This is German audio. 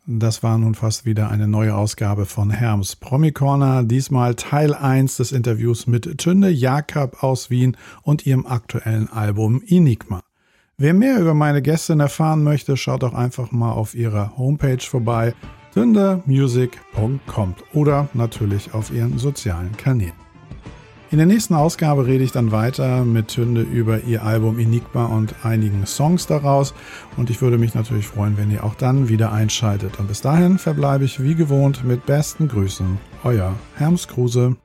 Das war nun fast wieder eine neue Ausgabe von Herms Promi Corner, diesmal Teil 1 des Interviews mit Tünde Jakob aus Wien und ihrem aktuellen Album Enigma. Wer mehr über meine Gästin erfahren möchte, schaut doch einfach mal auf ihrer Homepage vorbei, tündemusic.com oder natürlich auf ihren sozialen Kanälen. In der nächsten Ausgabe rede ich dann weiter mit Tünde über ihr Album Enigma und einigen Songs daraus. Und ich würde mich natürlich freuen, wenn ihr auch dann wieder einschaltet. Und bis dahin verbleibe ich wie gewohnt mit besten Grüßen. Euer Herms Kruse.